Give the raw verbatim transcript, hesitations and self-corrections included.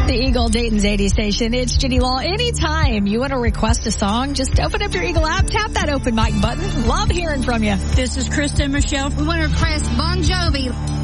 The Eagle, Dayton's eighty station. It's Ginny Law. Anytime you want to request a song, just open up your Eagle app, tap that open mic button. Love hearing from you. This is Krista and Michelle. We want to request Bon Jovi.